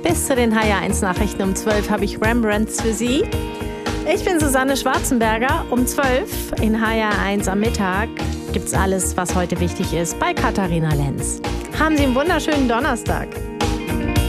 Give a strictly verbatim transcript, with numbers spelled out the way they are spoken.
Bis zu den H R eins Nachrichten um zwölf habe ich Rembrandts für Sie. Ich bin Susanne Schwarzenberger. Um zwölf in H R eins am Mittag gibt's alles, was heute wichtig ist, bei Katharina Lenz. Haben Sie einen wunderschönen Donnerstag.